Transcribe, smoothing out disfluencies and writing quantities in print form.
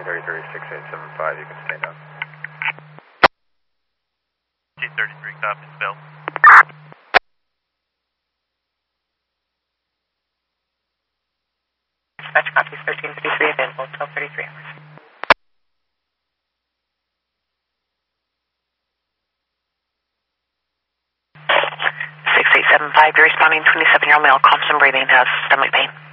133675, you can stay down. 233, copy, Bill. Dispatch copies 1333 available, 1233 hours. Six eight seven five, you're responding 27-year-old male, coughs and breathing, has stomach pain.